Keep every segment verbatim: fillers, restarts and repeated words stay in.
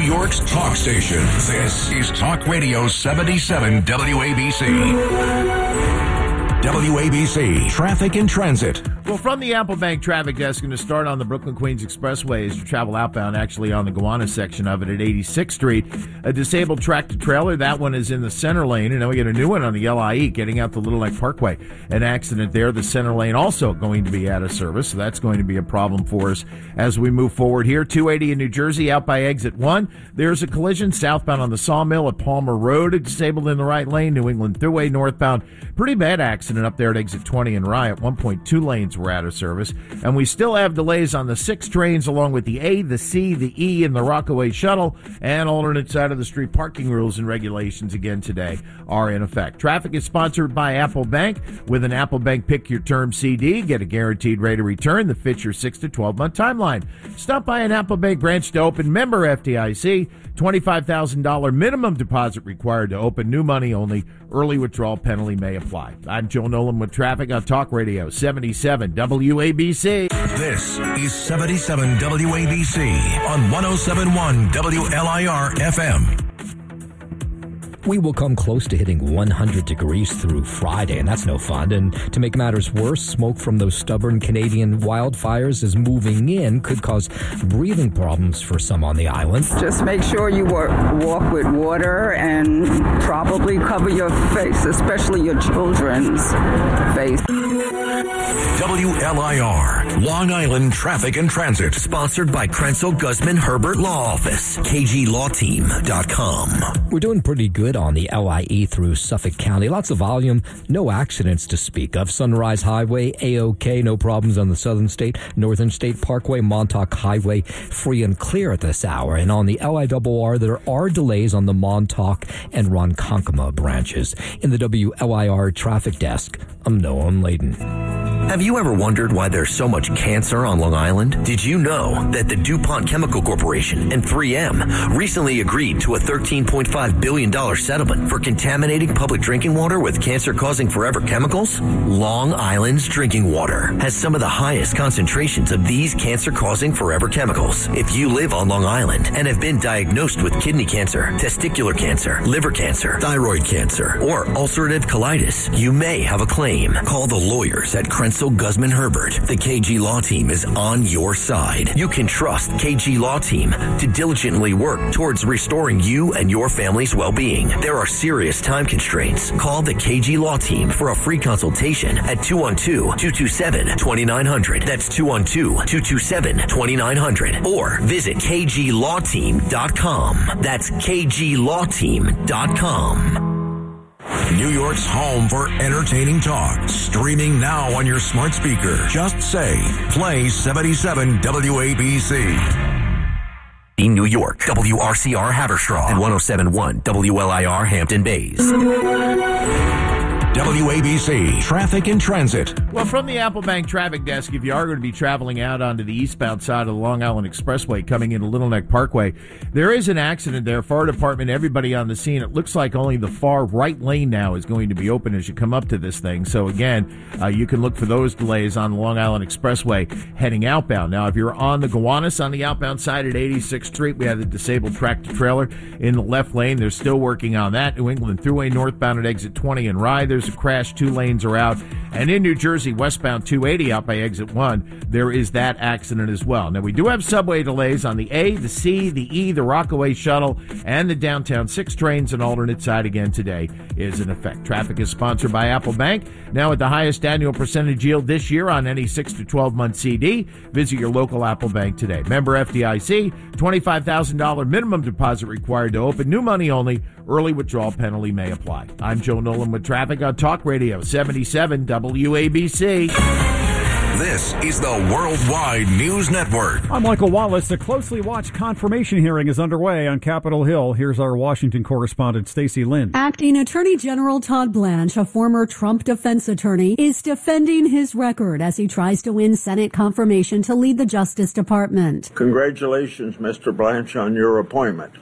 York's talk station. This is Talk Radio seventy-seven W A B C. W A B C Traffic and Transit. Well, from the Apple Bank traffic desk, going to start on the Brooklyn-Queens Expressway as you travel outbound, actually on the Gowanus section of it at eighty-sixth Street. A disabled tractor-trailer, that one is in the center lane, and then we get a new one on the L I E getting out to Little Neck Parkway. An accident there, the center lane also going to be out of service, so that's going to be a problem for us as we move forward here. two eighty in New Jersey, out by exit one. There's a collision southbound on the Sawmill at Palmer Road, disabled in the right lane. New England Thruway northbound, pretty bad accident up there at exit twenty in Rye. At one point, two lanes were out of service. And we still have delays on the six trains along with the A, the C, the E, and the Rockaway Shuttle. And alternate side of the street parking rules and regulations again today are in effect. Traffic is sponsored by Apple Bank. With an Apple Bank Pick Your Term C D, get a guaranteed rate of return that fits your six to twelve month timeline. Stop by an Apple Bank branch to open. Member F D I C. twenty-five thousand dollars minimum deposit required to open. New money only. Early withdrawal penalty may apply. I'm Joe Nolan with traffic on Talk Radio seventy-seven W A B C. This is seventy-seven W A B C on one oh seven point one W L I R F M. We will come close to hitting one hundred degrees through Friday, and that's no fun. And to make matters worse, smoke from those stubborn Canadian wildfires is moving in, could cause breathing problems for some on the island. Just make sure you walk with water and probably cover your face, especially your children's face. W L I R, Long Island Traffic and Transit. Sponsored by Krenzel Guzman Herbert Law Office, K G law team dot com. We're doing pretty good on the L I E through Suffolk County. Lots of volume, no accidents to speak of. Sunrise Highway, A-OK, no problems on the Southern State. Northern State Parkway, Montauk Highway, free and clear at this hour. And on the L I R R, there are delays on the Montauk and Ronkonkoma branches. In the W L I R traffic desk, I'm Noah Layden. Have you ever wondered why there's so much cancer on Long Island? Did you know that the DuPont Chemical Corporation and three M recently agreed to a thirteen point five billion dollars settlement for contaminating public drinking water with cancer-causing forever chemicals? Long Island's drinking water has some of the highest concentrations of these cancer-causing forever chemicals. If you live on Long Island and have been diagnosed with kidney cancer, testicular cancer, liver cancer, thyroid cancer, or ulcerative colitis, you may have a claim. Call the lawyers at Krenzel Guzman Herbert. The K G Law Team is on your side. You can trust K G Law Team to diligently work towards restoring you and your family's well-being. There are serious time constraints. Call the K G Law Team for a free consultation at two one two, two two seven, two nine zero zero. That's two one two, two two seven, two nine zero zero. Or visit K G law team dot com. That's K G law team dot com. New York's home for entertaining talk. Streaming now on your smart speaker. Just say, play seventy-seven W A B C. In New York, W R C R Haverstraw, and one oh seven point one W L I R Hampton Bays. W A B C Traffic and Transit. Well, from the Apple Bank traffic desk, if you are going to be traveling out onto the eastbound side of the Long Island Expressway coming into Little Neck Parkway, there is an accident there. Fire department, everybody on the scene. It looks like only the far right lane now is going to be open as you come up to this thing. So again, uh, you can look for those delays on the Long Island Expressway heading outbound. Now, if you're on the Gowanus on the outbound side at eighty-sixth Street, we have the disabled tractor trailer in the left lane. They're still working on that. New England Thruway northbound at exit twenty in Rye. There's a crash. Two lanes are out. And in New Jersey, westbound two eighty out by exit one, there is that accident as well. Now, we do have subway delays on the A, the C, the E, the Rockaway Shuttle, and the Downtown six trains. An alternate side again today is in effect. Traffic is sponsored by Apple Bank. Now at the highest annual percentage yield this year on any six to twelve month C D. Visit your local Apple Bank today. Member F D I C, twenty-five thousand dollars minimum deposit required to open. New money only. Early withdrawal penalty may apply. I'm Joe Nolan with traffic on Talk Radio seventy-seven W A B C. This is the Worldwide News Network. I'm Michael Wallace. A closely watched confirmation hearing is underway on Capitol Hill. Here's our Washington correspondent, Stacey Lynn. Acting Attorney General Todd Blanche, a former Trump defense attorney, is defending his record as he tries to win Senate confirmation to lead the Justice Department. Congratulations, Mister Blanche, on your appointment.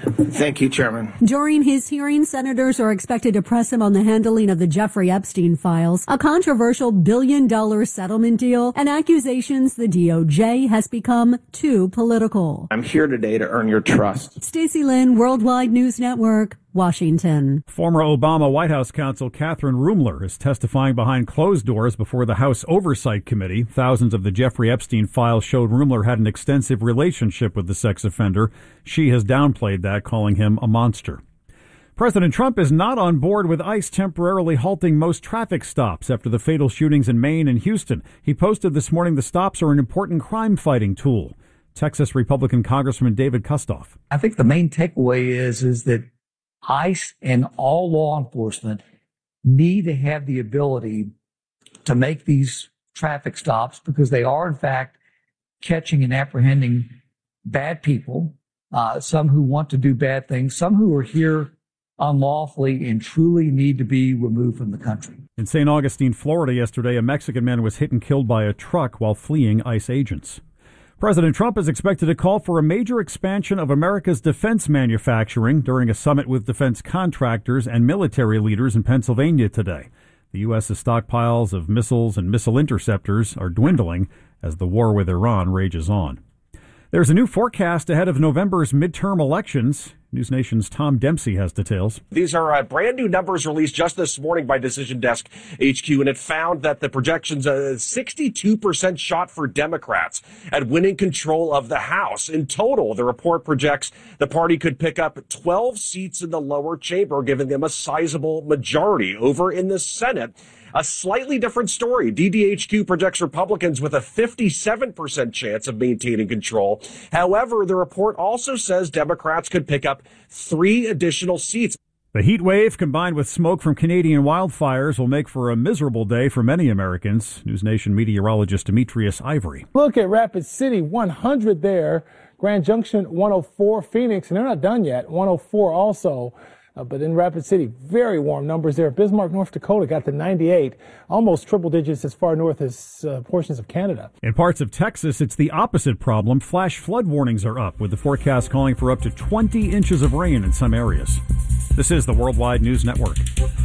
Thank you, Chairman. During his hearing, senators are expected to press him on the handling of the Jeffrey Epstein files, a controversial billion-dollar settlement deal, and accusations the D O J has become too political. I'm here today to earn your trust. Stacey Lynn, Worldwide News Network, Washington. Former Obama White House counsel Catherine Rumler is testifying behind closed doors before the House Oversight Committee. Thousands of the Jeffrey Epstein files showed Rumler had an extensive relationship with the sex offender. She has downplayed that, calling him a monster. President Trump is not on board with ICE temporarily halting most traffic stops after the fatal shootings in Maine and Houston. He posted this morning the stops are an important crime-fighting tool. Texas Republican Congressman David Kustoff. I think the main takeaway is, is that ICE and all law enforcement need to have the ability to make these traffic stops because they are, in fact, catching and apprehending bad people, uh, some who want to do bad things, some who are here unlawfully and truly need to be removed from the country. In Saint Augustine, Florida, yesterday, a Mexican man was hit and killed by a truck while fleeing ICE agents. President Trump is expected to call for a major expansion of America's defense manufacturing during a summit with defense contractors and military leaders in Pennsylvania today. The U S's stockpiles of missiles and missile interceptors are dwindling as the war with Iran rages on. There's a new forecast ahead of November's midterm elections. News Nation's Tom Dempsey has details. These are uh, brand new numbers released just this morning by Decision Desk H Q, and it found that the projections a sixty-two percent shot for Democrats at winning control of the House. In total, the report projects the party could pick up twelve seats in the lower chamber, giving them a sizable majority. Over in the Senate, a slightly different story. D D H Q projects Republicans with a fifty-seven percent chance of maintaining control. However, the report also says Democrats could pick up three additional seats. The heat wave combined with smoke from Canadian wildfires will make for a miserable day for many Americans. News Nation meteorologist Demetrius Ivory. Look at Rapid City, one hundred there. Grand Junction, one oh four. Phoenix, and they're not done yet, one oh four also. Uh, but in Rapid City, very warm numbers there. Bismarck, North Dakota got to ninety-eight, almost triple digits as far north as uh, portions of Canada. In parts of Texas, it's the opposite problem. Flash flood warnings are up, with the forecast calling for up to twenty inches of rain in some areas. This is the Worldwide News Network.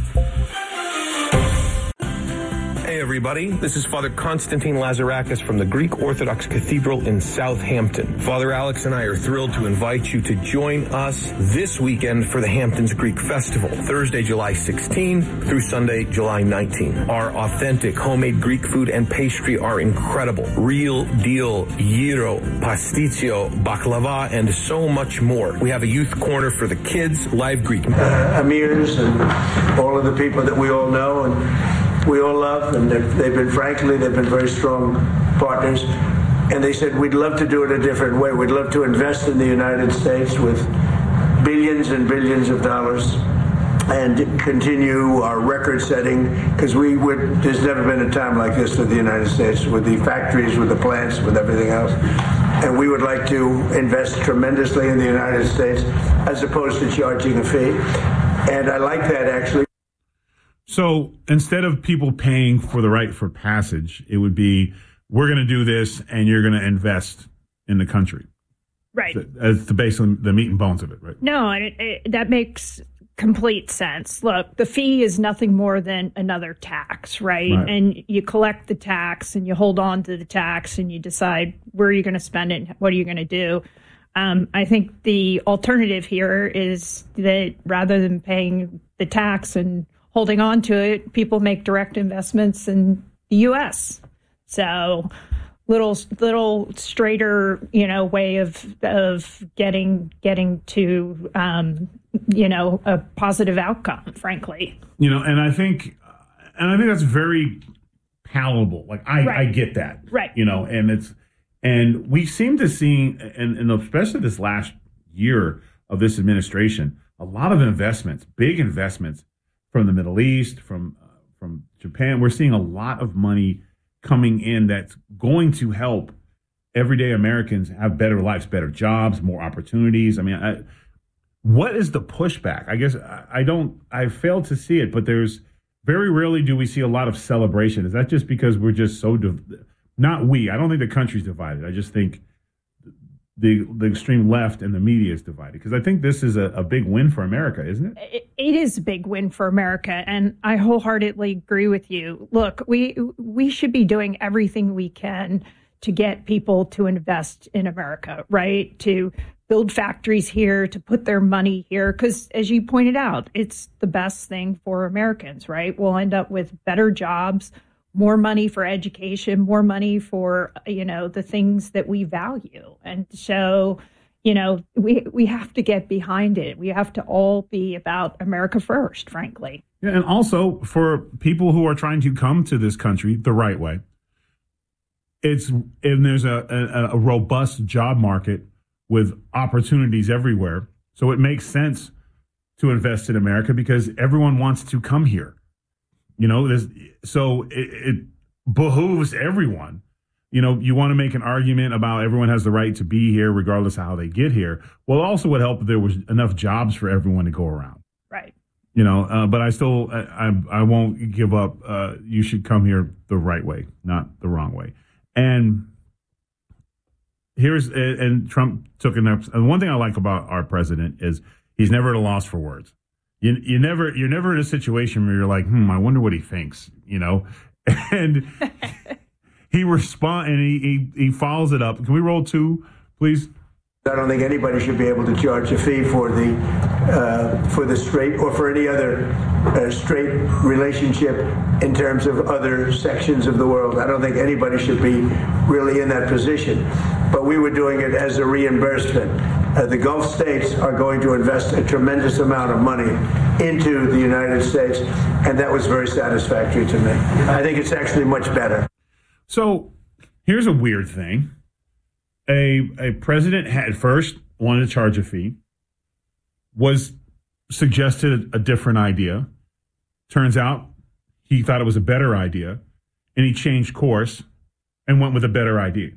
Hey everybody, this is Father Constantine Lazarakis from the Greek Orthodox Cathedral in Southampton. Father Alex and I are thrilled to invite you to join us this weekend for the Hamptons Greek Festival, Thursday, July sixteenth through Sunday, July nineteenth. Our authentic homemade Greek food and pastry are incredible. Real deal gyro, pasticcio, baklava, and so much more. We have a youth corner for the kids, live Greek. Uh, emirs and all of the people that we all know and we all love, and they've, they've been, frankly, they've been very strong partners. And they said, we'd love to do it a different way. We'd love to invest in the United States with billions and billions of dollars and continue our record setting, because we would, there's never been a time like this with the United States, with the factories, with the plants, with everything else. And we would like to invest tremendously in the United States as opposed to charging a fee. And I like that, actually. So instead of people paying for the right for passage, it would be, we're going to do this and you're going to invest in the country. Right. As the basically the meat and bones of it, right? No, and it, it, that makes complete sense. Look, the fee is nothing more than another tax, right? right? And you collect the tax and you hold on to the tax and you decide where you're going to spend it and what are you going to do. Um, I think the alternative here is that rather than paying the tax and holding on to it, people make direct investments in the U S. So little little straighter, you know, way of of getting getting to um, you know, a positive outcome, frankly. You know, and I think and I think that's very palatable. Like I, right. I get that. Right. You know, and it's and we seem to see and, and especially this last year of this administration, a lot of investments, big investments from the Middle East, from uh, from Japan. We're seeing a lot of money coming in that's going to help everyday Americans have better lives, better jobs, more opportunities. I mean, I, what is the pushback? I guess I, I don't, I failed to see it, but there's very rarely do we see a lot of celebration. Is that just because we're just so, div- not we, I don't think the country's divided. I just think the the extreme left and the media is divided. Because I think this is a, a big win for America, isn't it? it? It is a big win for America, and I wholeheartedly agree with you. Look, we we should be doing everything we can to get people to invest in America, right? To build factories here, to put their money here, because as you pointed out, it's the best thing for Americans, right? We'll end up with better jobs, more money for education, more money for, you know, the things that we value. And so, you know, we we have to get behind it. We have to all be about America first, frankly. Yeah, and also for people who are trying to come to this country the right way, it's and there's a, a, a robust job market with opportunities everywhere. So it makes sense to invest in America because everyone wants to come here. You know, there's, so it, it behooves everyone. You know, you want to make an argument about everyone has the right to be here regardless of how they get here. Well, it also would help if there was enough jobs for everyone to go around. Right. You know, uh, but I still, I, I, I won't give up. Uh, you should come here the right way, not the wrong way. And here's, and Trump took enough. And one thing I like about our president is he's never at a loss for words. You you never you're never in a situation where you're like, hmm, I wonder what he thinks, you know, and he respond and he, he he follows it up. Can we roll two, please? I don't think anybody should be able to charge a fee for the uh, for the straight or for any other uh, straight relationship in terms of other sections of the world. I don't think anybody should be really in that position. But we were doing it as a reimbursement. Uh, the Gulf states are going to invest a tremendous amount of money into the United States, and that was very satisfactory to me. I think it's actually much better. So here's a weird thing. A, a president had first wanted to charge a fee, was suggested a different idea. Turns out he thought it was a better idea, and he changed course and went with a better idea.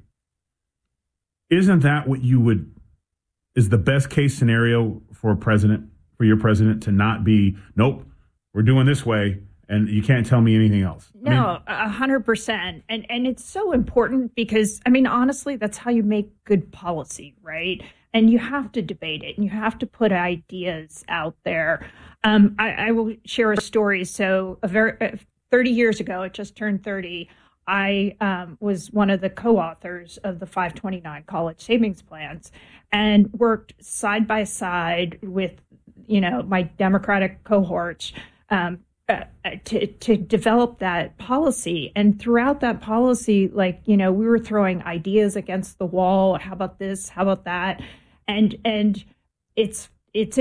Isn't that what you would, is the best case scenario for a president, for your president to not be, nope, we're doing this way, and you can't tell me anything else? No, a hundred percent. And and it's so important because, I mean, honestly, that's how you make good policy, right? And you have to debate it and you have to put ideas out there. Um, I, I will share a story. So a very, uh, thirty years ago, it just turned thirty, I um, was one of the co-authors of the five twenty-nine college savings plans and worked side by side with, you know, my Democratic cohorts um, uh, to, to develop that policy. And throughout that policy, like, you know, we were throwing ideas against the wall. How about this? How about that? And, and it's, it's